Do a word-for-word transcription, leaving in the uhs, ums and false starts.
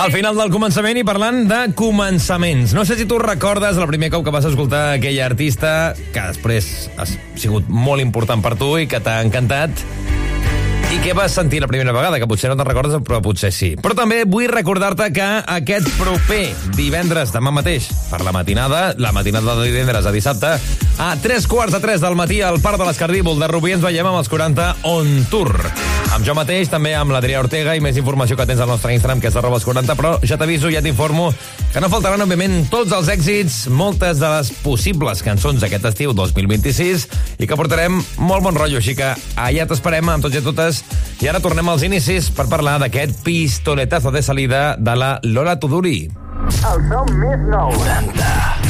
Al final del començament i parlant de començaments. No sé si tu recordes el primer cop que vas escoltar aquella artista que després ha sigut molt important per tu i que t'ha encantat i què vas sentir la primera vegada, que potser no te'n recordes, però potser sí. Però també vull recordar-te que aquest proper divendres, demà mateix, per la matinada, la matinada de divendres a dissabte, a tres quarts de tres del matí al Parc de l'Escardívol de Rubí ens veiem amb els quaranta On Tour. Amb jo mateix, també amb l'Adrià Ortega, i més informació que tens al nostre Instagram, que és arroba els quaranta, però ja t'aviso, ja t'informo, que no faltaran, òbviament, tots els èxits, moltes de les possibles cançons d'aquest estiu dos mil vint-i-sis, i que portarem molt bon rotllo, així que allà t'esperem amb tots i totes. I ara tornem als inicis per parlar d'aquest pistoletazo de salida de la Lola Tuduri. El som més nou. quaranta.